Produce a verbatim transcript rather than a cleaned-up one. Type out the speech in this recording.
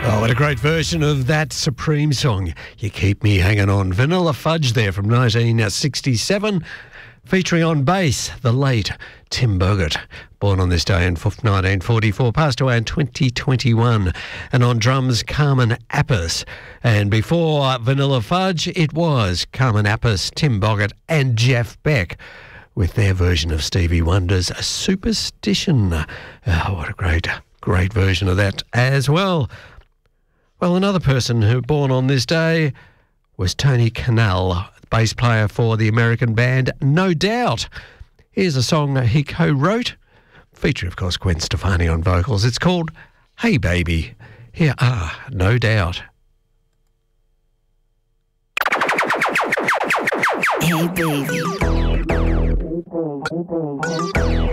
Oh, what a great version of that Supreme song, You Keep Me Hanging On. Vanilla Fudge there from nineteen sixty-seven, featuring on bass the late Tim Boggart, born on this day in nineteen forty-four, passed away in twenty twenty-one, and on drums Carmen Appice. And before Vanilla Fudge, it was Carmen Appice, Tim Boggart and Jeff Beck with their version of Stevie Wonder's Superstition. Oh, what a great, great version of that as well. Well, another person who born on this day was Tony Kanal, bass player for the American band No Doubt. Here's a song he co-wrote, featuring, of course, Gwen Stefani on vocals. It's called Hey Baby. Here are No Doubt. Hey baby.